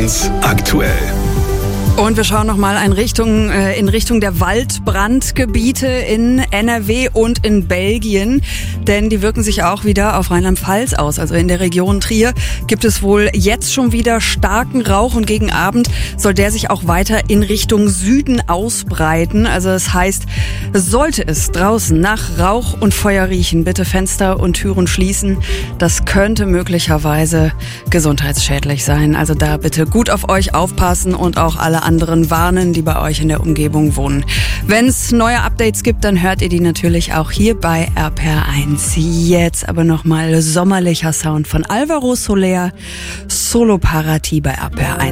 1 aktuell. Und wir schauen nochmal in Richtung der Waldbrandgebiete in NRW und in Belgien, denn die wirken sich auch wieder auf Rheinland-Pfalz aus. Also in der Region Trier gibt es wohl jetzt schon wieder starken Rauch und gegen Abend soll der sich auch weiter in Richtung Süden ausbreiten. Also das heißt, sollte es draußen nach Rauch und Feuer riechen, bitte Fenster und Türen schließen. Das könnte möglicherweise gesundheitsschädlich sein. Also da bitte gut auf euch aufpassen und auch alle anderen warnen, die bei euch in der Umgebung wohnen. Wenn es neue Updates gibt, dann hört ihr die natürlich auch hier bei RPR1. Jetzt aber nochmal sommerlicher Sound von Alvaro Soler, Solo Parati bei RPR1.